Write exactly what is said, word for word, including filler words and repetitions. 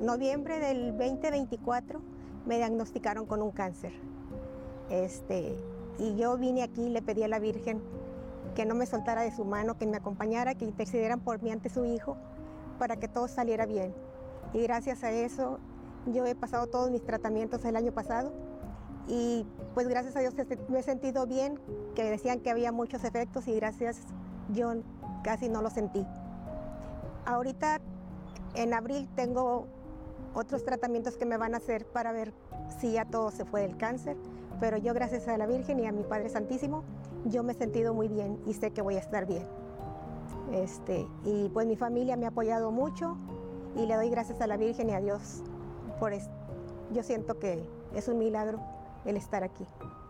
noviembre del veinte veinticuatro me diagnosticaron con un cáncer. Este, y yo vine aquí y le pedí a la Virgen que no me soltara de su mano, que me acompañara, que intercedieran por mí ante su hijo, para que todo saliera bien. Y gracias a eso, yo he pasado todos mis tratamientos el año pasado y pues gracias a Dios me he sentido bien, que decían que había muchos efectos y gracias yo casi no lo sentí. Ahorita en abril tengo otros tratamientos que me van a hacer para ver si ya todo se fue del cáncer, pero yo gracias a la Virgen y a mi Padre Santísimo, yo me he sentido muy bien y sé que voy a estar bien. Este, y pues mi familia me ha apoyado mucho y le doy gracias a la Virgen y a Dios por esto. Yo siento que es un milagro el estar aquí.